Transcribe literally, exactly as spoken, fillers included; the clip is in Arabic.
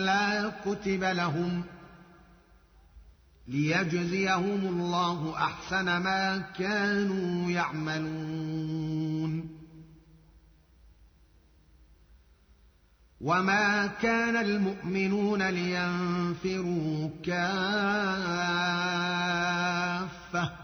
لا كتب لهم ليجزيهم الله أحسن ما كانوا يعملون. وما كان المؤمنون لينفروا كافة